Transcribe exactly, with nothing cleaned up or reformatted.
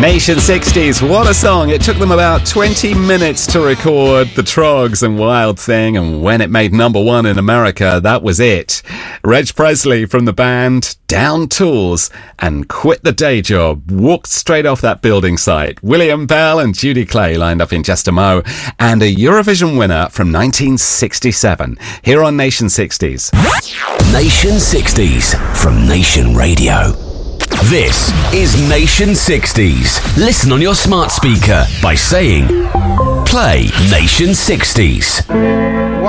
Nation sixties, what a song. It took them about twenty minutes to record The Troggs and Wild Thing, and when it made number one in America, that was it. Reg Presley from the band Down Tools and Quit the Day Job, walked straight off that building site. William Bell and Judy Clay lined up in just a mo, and a Eurovision winner from nineteen sixty-seven, here on Nation sixties. Nation sixties from Nation Radio. This is Nation sixties. Listen on your smart speaker by saying, play Nation sixties.